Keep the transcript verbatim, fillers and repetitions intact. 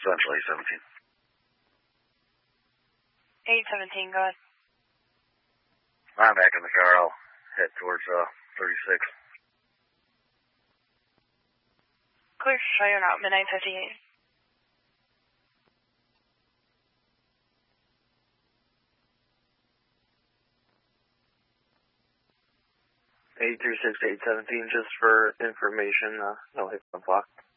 Central eight seventeen. eight seventeen, go ahead. I'm back in the car. I'll head towards uh, thirty-six. Clear, show you out, midnight fifty-eight. eight three six eight seventeen, just for information, uh, no hit on block.